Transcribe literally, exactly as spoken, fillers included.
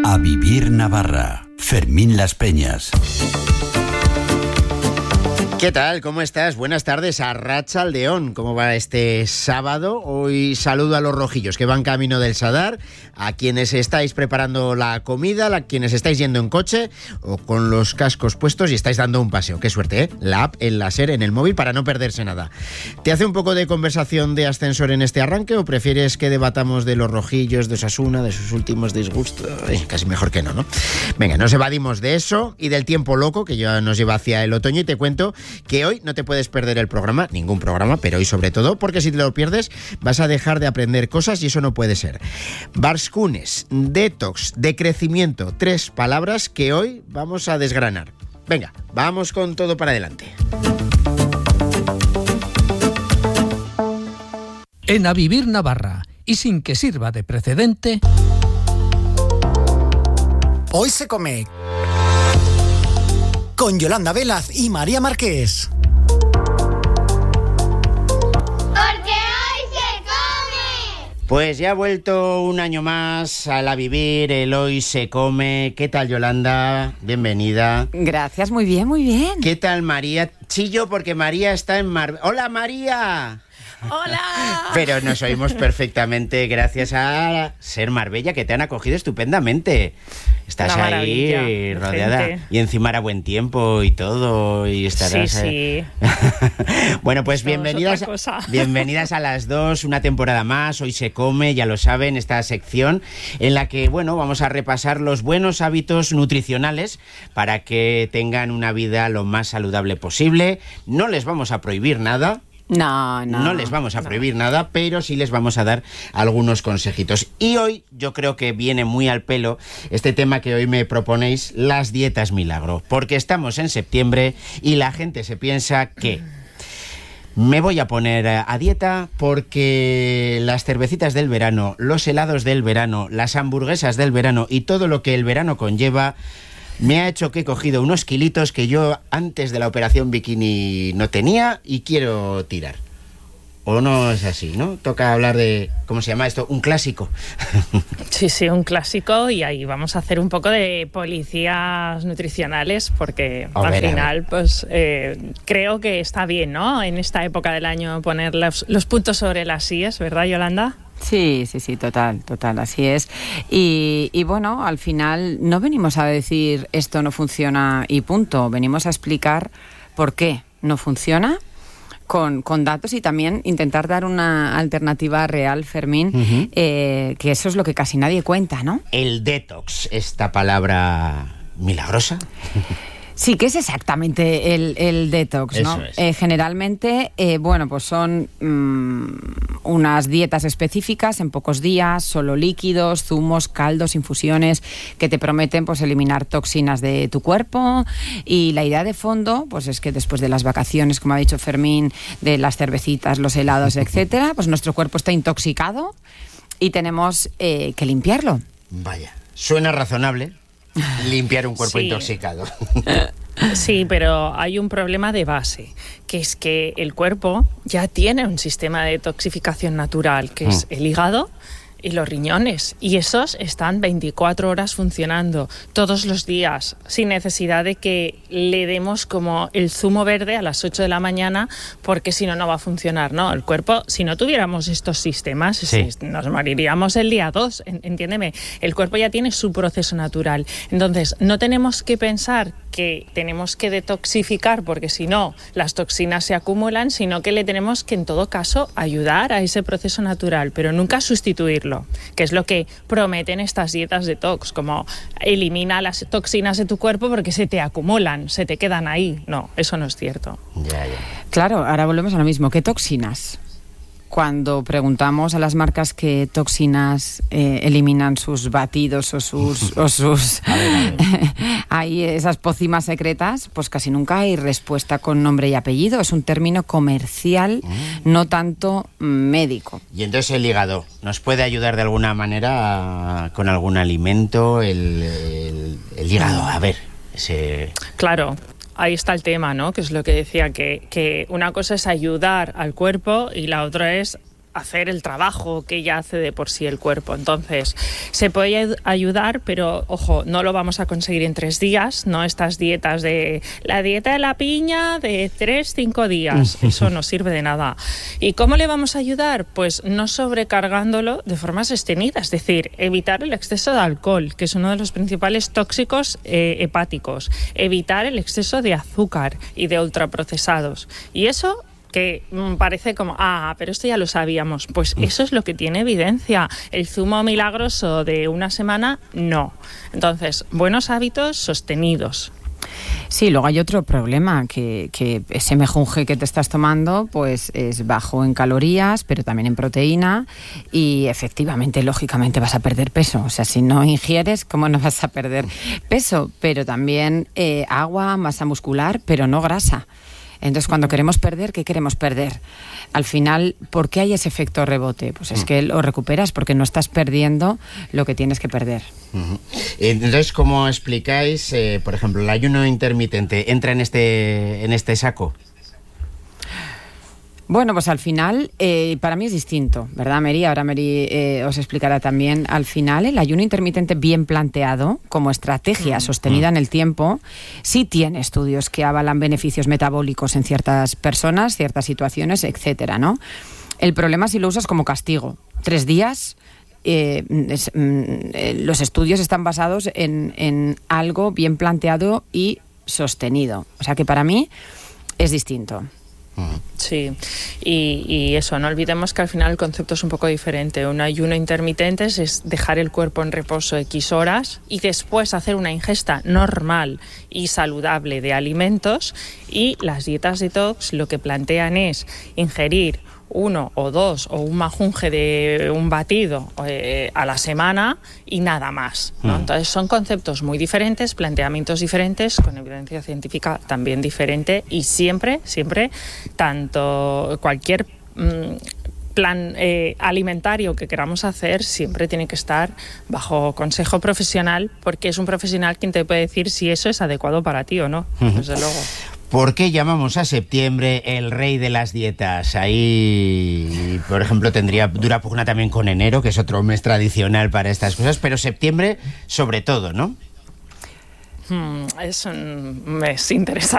A Vivir Navarra. Fermín Las Peñas. ¿Qué tal? ¿Cómo estás? Buenas tardes, Arratsaldeón. ¿Cómo va este sábado? Hoy saludo a los rojillos que van camino del Sadar, a quienes estáis preparando la comida, a quienes estáis yendo en coche o con los cascos puestos y estáis dando un paseo. Qué suerte, ¿eh? La app, el láser en el móvil para no perderse nada. ¿Te hace un poco de conversación de ascensor en este arranque o prefieres que debatamos de los rojillos, de Osasuna, de sus últimos disgustos? Eh, casi mejor que no, ¿no? Venga, nos evadimos de eso y del tiempo loco que ya nos lleva hacia el otoño y te cuento que hoy no te puedes perder el programa, ningún programa, pero hoy sobre todo, porque si te lo pierdes vas a dejar de aprender cosas y eso no puede ser. Barskunes, detox, decrecimiento, tres palabras que hoy vamos a desgranar. Venga, vamos con todo para adelante. En A Vivir Navarra, y sin que sirva de precedente, hoy se come con Yolanda Velaz y María Marqués. Porque hoy se come. Pues ya ha vuelto un año más al A Vivir, el Hoy se come. ¿Qué tal, Yolanda? Bienvenida. Gracias, muy bien, muy bien. ¿Qué tal, María? Chillo porque María está en Marbella. ¡Hola, María! ¡Hola! Pero nos oímos perfectamente gracias a Ser Marbella, que te han acogido estupendamente. Estás ahí rodeada gente. Y encima era buen tiempo y todo y estarás. Sí, sí. Bueno, pues bienvenidas, bienvenidas a las dos, una temporada más. Hoy se come, ya lo saben, esta sección en la que, bueno, vamos a repasar los buenos hábitos nutricionales para que tengan una vida lo más saludable posible. No les vamos a prohibir nada. No, no. No les vamos a prohibir no. nada, pero sí les vamos a dar algunos consejitos. Y hoy yo creo que viene muy al pelo este tema que hoy me proponéis, las dietas milagro. Porque estamos en septiembre y la gente se piensa que me voy a poner a dieta porque las cervecitas del verano, los helados del verano, las hamburguesas del verano y todo lo que el verano conlleva me ha hecho que he cogido unos kilitos que yo antes de la operación bikini no tenía y quiero tirar. ¿O no es así, no? Toca hablar de, ¿cómo se llama esto? Un clásico. Sí, sí, un clásico, y ahí vamos a hacer un poco de policías nutricionales porque a al ver, final pues eh, creo que está bien, ¿no? En esta época del año poner los, los puntos sobre las íes, ¿verdad, Yolanda? Sí, sí, sí, total, total, así es. Y, y bueno, al final no venimos a decir esto no funciona y punto, venimos a explicar por qué no funciona con, con datos y también intentar dar una alternativa real, Fermín, uh-huh. eh, que eso es lo que casi nadie cuenta, ¿no? El detox, esta palabra milagrosa. Sí, que es exactamente el, el detox, ¿no? Es. Eh, generalmente, eh, bueno, pues son mmm, unas dietas específicas en pocos días, solo líquidos, zumos, caldos, infusiones, que te prometen pues eliminar toxinas de tu cuerpo. Y la idea de fondo, pues es que después de las vacaciones, como ha dicho Fermín, de las cervecitas, los helados, etcétera, pues nuestro cuerpo está intoxicado y tenemos eh, que limpiarlo. Vaya, suena razonable. Limpiar un cuerpo sí. intoxicado. Sí, pero hay un problema de base, que es que el cuerpo ya tiene un sistema de detoxificación natural, que mm. es el hígado y los riñones, y esos están veinticuatro horas funcionando todos los días, sin necesidad de que le demos como el zumo verde a las ocho de la mañana, porque si no, no va a funcionar, ¿no? El cuerpo, si no tuviéramos estos sistemas, sí. nos moriríamos el día dos, entiéndeme. El cuerpo ya tiene su proceso natural. Entonces, no tenemos que pensar que tenemos que detoxificar, porque si no, las toxinas se acumulan, sino que le tenemos que, en todo caso, ayudar a ese proceso natural, pero nunca sustituirlo, que es lo que prometen estas dietas detox, como elimina las toxinas de tu cuerpo porque se te acumulan, se te quedan ahí. No, eso no es cierto. Ya, ya. Claro, ahora volvemos a lo mismo. ¿Qué toxinas? Cuando preguntamos a las marcas qué toxinas eh, eliminan sus batidos o sus, o sus hay esas pócimas secretas, pues casi nunca hay respuesta con nombre y apellido. Es un término comercial, mm. no tanto médico. Y entonces el hígado, ¿nos puede ayudar de alguna manera a, con algún alimento? El, el, el hígado, a ver, ese... Claro. Ahí está el tema, ¿no? Que es lo que decía, que, que una cosa es ayudar al cuerpo y la otra es hacer el trabajo que ya hace de por sí el cuerpo. Entonces, se puede ayudar, pero ojo, no lo vamos a conseguir en tres días, no estas dietas de la dieta de la piña de tres, cinco días. Eso no sirve de nada. ¿Y cómo le vamos a ayudar? Pues no sobrecargándolo de forma sostenida, es decir, evitar el exceso de alcohol, que es uno de los principales tóxicos eh, hepáticos, evitar el exceso de azúcar y de ultraprocesados. Y eso que parece como, ah, pero esto ya lo sabíamos. Pues eso es lo que tiene evidencia. El zumo milagroso de una semana, no. Entonces, buenos hábitos sostenidos. Sí, luego hay otro problema, que, que ese mejunje que te estás tomando pues es bajo en calorías, pero también en proteína, y efectivamente, lógicamente vas a perder peso. O sea, si no ingieres, ¿cómo no vas a perder peso? Pero también eh, agua, masa muscular, pero no grasa. Entonces, cuando queremos perder, ¿qué queremos perder? Al final, ¿por qué hay ese efecto rebote? Pues es que lo recuperas porque no estás perdiendo lo que tienes que perder. Uh-huh. Entonces, ¿cómo explicáis, eh, por ejemplo, el ayuno intermitente entra en este, en este saco? Bueno, pues al final, eh, para mí es distinto, ¿verdad, Mary? Ahora Mary eh, os explicará también. Al final, el ayuno intermitente bien planteado, como estrategia mm. sostenida mm. en el tiempo, sí tiene estudios que avalan beneficios metabólicos en ciertas personas, ciertas situaciones, etcétera, ¿no? El problema es si lo usas como castigo. Tres días, eh, es, mm, los estudios están basados en, en algo bien planteado y sostenido. O sea que para mí es distinto. Sí, y, y eso, no olvidemos que al final el concepto es un poco diferente. Un ayuno intermitente es dejar el cuerpo en reposo X horas y después hacer una ingesta normal y saludable de alimentos, y las dietas detox lo que plantean es ingerir uno o dos o un majunje de un batido eh, a la semana y nada más, ¿no? Mm. Entonces son conceptos muy diferentes, planteamientos diferentes, con evidencia científica también diferente, y siempre, siempre, tanto cualquier mmm, plan eh, alimentario que queramos hacer siempre tiene que estar bajo consejo profesional, porque es un profesional quien te puede decir si eso es adecuado para ti o no, uh-huh. desde luego. ¿Por qué llamamos a septiembre el rey de las dietas? Ahí, por ejemplo, tendría dura pugna también con enero, que es otro mes tradicional para estas cosas, pero septiembre sobre todo, ¿no? Hmm, es un mes interesante.